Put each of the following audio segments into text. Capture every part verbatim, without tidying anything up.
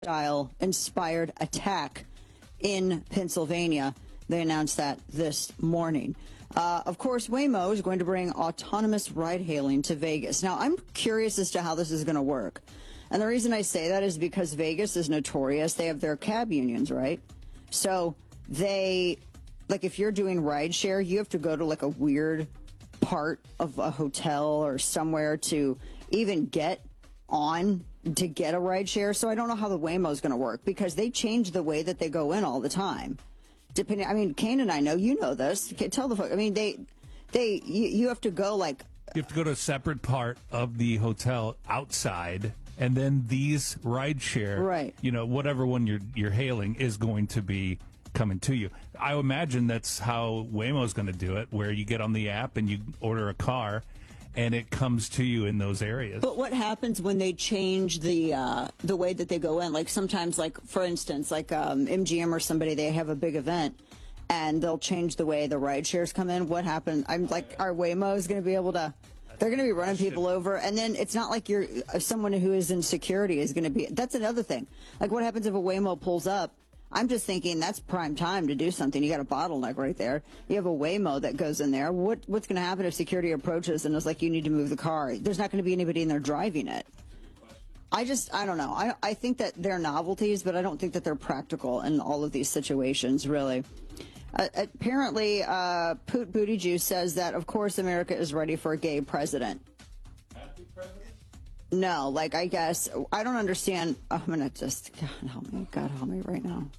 inspired attack in Pennsylvania. They announced that this morning. Uh, of course, Waymo is going to bring autonomous ride-hailing to Vegas. Now, I'm curious as to how this is going to work. And the reason I say that is because Vegas is notorious. They have their cab unions, right? So they, like if you're doing rideshare, you have to go to like a weird part of a hotel or somewhere to even get on to get a rideshare. So I don't know how the Waymo is going to work because they change the way that they go in all the time. Depending, I mean, Kane and I know, you know this. Tell the folks. I mean, they, they, you, you have to go like. You have to go to a separate part of the hotel outside, and then these rideshare, right? You know, whatever one you're you're hailing is going to be coming to you. I imagine that's how Waymo's going to do it, where you get on the app and you order a car, and it comes to you in those areas. But what happens when they change the uh, the way that they go in? Like sometimes, like for instance, like um, M G M or somebody, they have a big event, and they'll change the way the ride shares come in. What happens? I'm like, our Waymo is going to be able to. They're going to be running people over, and then it's not like you're someone who is in security is going to be. That's another thing. Like, what happens if a Waymo pulls up? I'm just thinking that's prime time to do something. You got a bottleneck right there. You have a Waymo that goes in there. What what's going to happen if security approaches and is like, you need to move the car? There's not going to be anybody in there driving it. I just, I don't know. I I think that they're novelties, but I don't think that they're practical in all of these situations, really. Uh, apparently, uh, Poot Buttigieg says that, of course, America is ready for a gay president. Happy president? No, like, I guess, I don't understand. I'm going to just, God help me, God help me right now.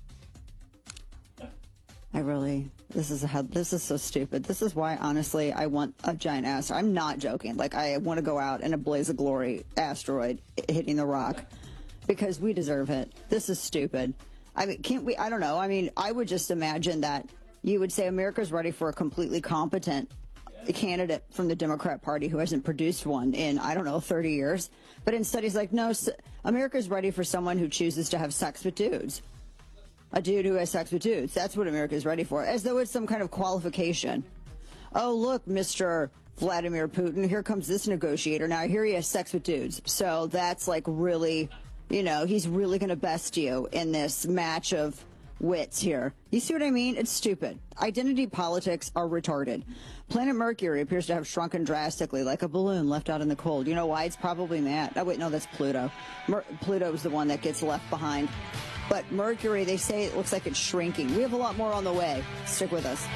I really, this is a, this is so stupid. This is why, honestly, I want a giant asteroid. I'm not joking. Like, I want to go out in a blaze of glory asteroid hitting the rock because we deserve it. This is stupid. I mean, can't we, I don't know. I mean, I would just imagine that you would say America's ready for a completely competent candidate from the Democrat Party who hasn't produced one in, I don't know, thirty years. But instead he's like, no, America's ready for someone who chooses to have sex with dudes. A dude who has sex with dudes. That's what America's ready for, as though it's some kind of qualification. Oh, look, Mister Vladimir Putin, here comes this negotiator. Now, here he has sex with dudes. So that's like really, you know, he's really going to best you in this match of wits here. You see what I mean? It's stupid. Identity politics are retarded. Planet Mercury appears to have shrunken drastically, like a balloon left out in the cold. You know why? It's probably mad. Oh, wait, no, that's Pluto. Mer- Pluto is the one that gets left behind. But Mercury, they say it looks like it's shrinking. We have a lot more on the way. Stick with us.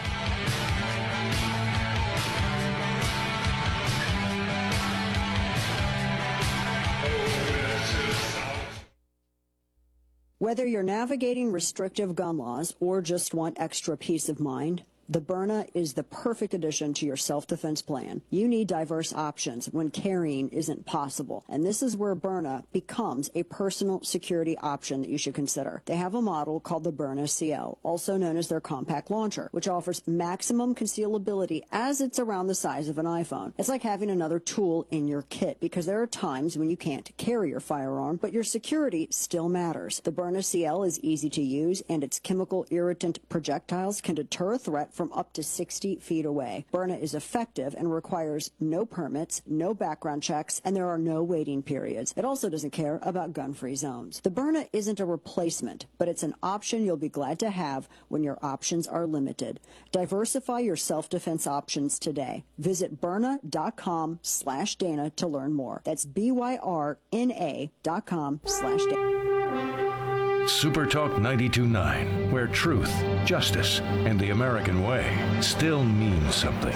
Whether you're navigating restrictive gun laws or just want extra peace of mind, the Byrna is the perfect addition to your self-defense plan. You need diverse options when carrying isn't possible, and this is where Byrna becomes a personal security option that you should consider. They have a model called the Byrna C L, also known as their compact launcher, which offers maximum concealability as it's around the size of an iPhone. It's like having another tool in your kit because there are times when you can't carry your firearm, but your security still matters. The Byrna C L is easy to use, and its chemical irritant projectiles can deter a threat from up to sixty feet away. Byrna is effective and requires no permits, no background checks, and there are no waiting periods. It also doesn't care about gun-free zones. The Byrna isn't a replacement, but it's an option you'll be glad to have when your options are limited. Diversify your self-defense options today. Visit Byrna.com slash Dana to learn more. That's B-Y-R-N-A dot com slash Dana. Super Talk ninety-two point nine, where truth, justice, and the American way still mean something.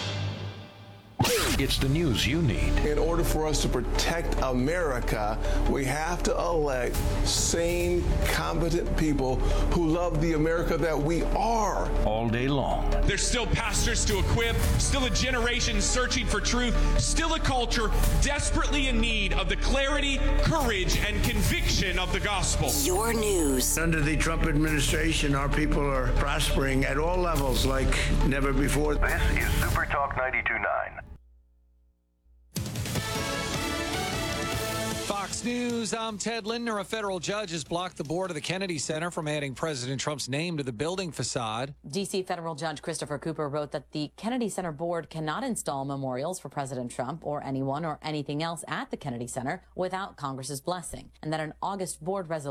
It's the news you need. In order for us to protect America, we have to elect sane, competent people who love the America that we are. All day long. There's still pastors to equip, still a generation searching for truth, still a culture desperately in need of the clarity, courage, and conviction of the gospel. Your news. Under the Trump administration, our people are prospering at all levels like never before. This is Super Talk ninety-two point nine. Fox Fox News, I'm Ted Lindner. A federal judge has blocked the board of the Kennedy Center from adding President Trump's name to the building facade. D C federal judge Christopher Cooper wrote that the Kennedy Center board cannot install memorials for President Trump or anyone or anything else at the Kennedy Center without Congress's blessing, and that an August board resolution